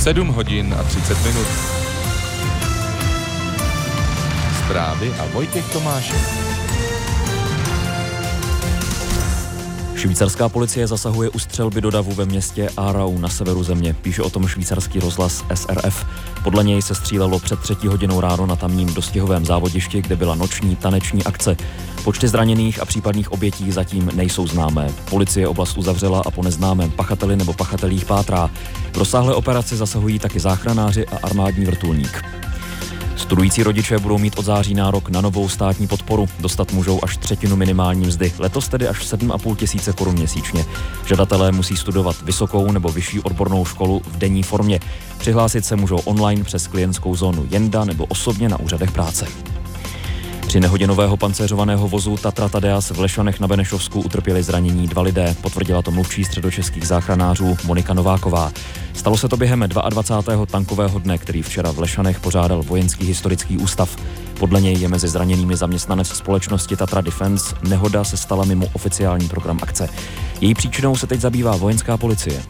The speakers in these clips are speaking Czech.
7:30. Zprávy a Vojtěch Tomášek. Švýcarská policie zasahuje u střelby do davu ve městě Aarau na severu země, píše o tom švýcarský rozhlas SRF. Podle něj se střílelo před 3 hodinou ráno na tamním dostihovém závodišti, kde byla noční taneční akce. Počty zraněných a případných obětí zatím nejsou známé. Policie oblast uzavřela a po neznámém pachateli nebo pachatelích pátrá. V rozsáhlé operaci zasahují taky záchranáři a armádní vrtulník. Studující rodiče budou mít od září nárok na novou státní podporu. Dostat můžou až 1/3 minimální mzdy, letos tedy až 7 500 korun měsíčně. Žadatelé musí studovat vysokou nebo vyšší odbornou školu v denní formě. Přihlásit se můžou online přes klientskou zónu Jenda nebo osobně na úřadech práce. Při nehodě nového pancéřovaného vozu Tatra Tadeas v Lešanech na Benešovsku utrpěli zranění 2 lidé, potvrdila to mluvčí středočeských záchranářů Monika Nováková. Stalo se to během 22. tankového dne, který včera v Lešanech pořádal Vojenský historický ústav. Podle něj je mezi zraněnými zaměstnanec společnosti Tatra Defense. Nehoda se stala mimo oficiální program akce. Její příčinou se teď zabývá vojenská policie.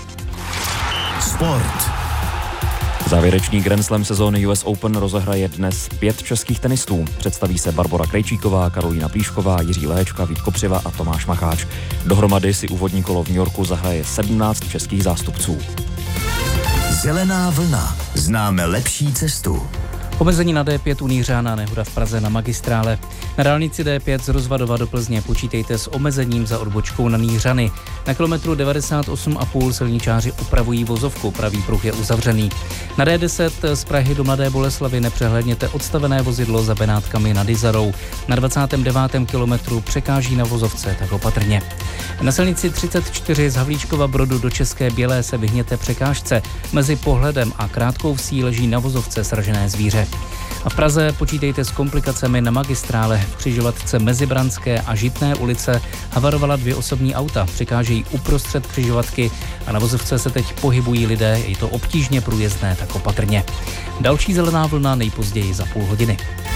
Sport. Závěrečný Grand Slam sezóny US Open rozehraje dnes 5 českých tenistů. Představí se Barbora Krejčíková, Karolína Plíšková, Jiří Léčka, Vít Kopřiva a Tomáš Macháč. Dohromady si úvodní kolo v New Yorku zahraje 17 českých zástupců. Zelená vlna. Známe lepší cestu. Omezení na D5 unířená nehoda v Praze na magistrále. Na dálnici D5 z Rozvadova do Plzně počítejte s omezením za odbočkou na Nýřany. Na kilometru 98,5 silničáři upravují vozovku, pravý pruh je uzavřený. Na D10 z Prahy do Mladé Boleslavi nepřehlédněte odstavené vozidlo za Benátkami nad Izarou. Na 29. kilometru překáží na vozovce, tak opatrně. Na silnici 34 z Havlíčkova Brodu do České Bělé se vyhněte překážce. Mezi Pohledem a Krátkou Vsí leží na vozovce sražené zvíře. A v Praze počítejte s komplikacemi na magistrále. V křižovatce Mezibranské a Žitné ulice havarovala 2 osobní auta. Překážejí uprostřed křižovatky a na vozovce se teď pohybují lidé. Je to obtížně průjezdné, tak opatrně. Další zelená vlna nejpozději za půl hodiny.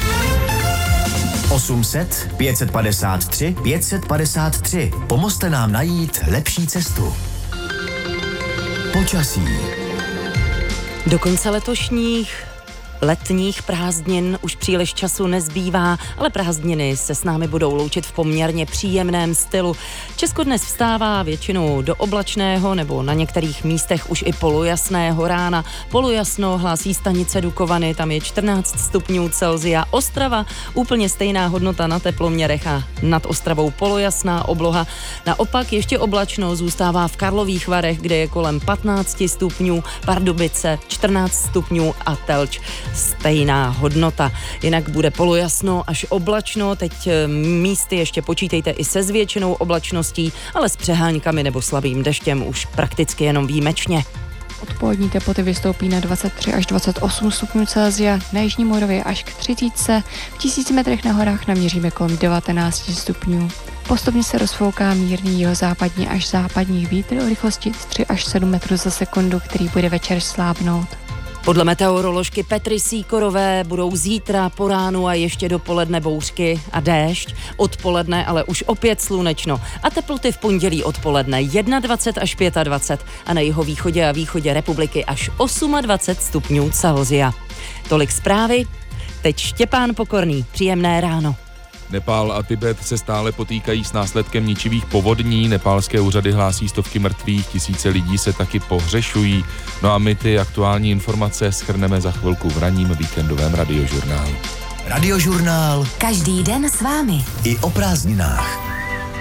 800 553 553. Pomozte nám najít lepší cestu. Počasí. Do konce letních prázdnin už příliš času nezbývá, ale prázdniny se s námi budou loučit v poměrně příjemném stylu. Česko dnes vstává většinou do oblačného nebo na některých místech už i polojasného rána. Polojasno hlásí stanice Dukovany, tam je 14 stupňů Celsia. Ostrava úplně stejná hodnota na teploměrech a nad Ostravou polojasná obloha. Naopak ještě oblačno zůstává v Karlových Varech, kde je kolem 15 stupňů, Pardubice 14 stupňů a Telč stejná hodnota. Jinak bude polojasno až oblačno, teď místy ještě počítejte i se zvětšenou oblačností, ale s přeháňkami nebo slabým deštěm už prakticky jenom výjimečně. Odpolední teploty vystoupí na 23 až 28 stupňů Celsia, na jižní Moravě až k 30, v 1000 metrech na horách naměříme kolem 19 stupňů. Postupně se rozfouká mírný jihozápadní až západní vítr o rychlosti 3 až 7 metrů za sekundu, který bude večer slábnout. Podle meteoroložky Petry Síkorové budou zítra po ránu a ještě dopoledne bouřky a déšť. Odpoledne ale už opět slunečno a teploty v pondělí odpoledne 21 až 25 a na jihovýchodě a východě republiky až 28 stupňů Celsia. Tolik zprávy, teď Štěpán Pokorný, příjemné ráno. Nepál a Tibet se stále potýkají s následkem ničivých povodní. Nepálské úřady hlásí stovky mrtvých, tisíce lidí se taky pohřešují. No a my ty aktuální informace shrneme za chvilku v ranním víkendovém radiožurnálu. Radiožurnál. Každý den s vámi. I o prázdninách.